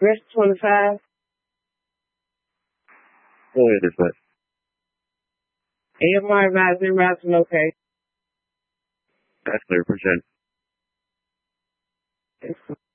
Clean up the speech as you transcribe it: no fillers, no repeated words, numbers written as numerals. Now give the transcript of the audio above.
Rest 25. Go ahead this way. AMR advising Robinson, okay. That's clear. Appreciate it.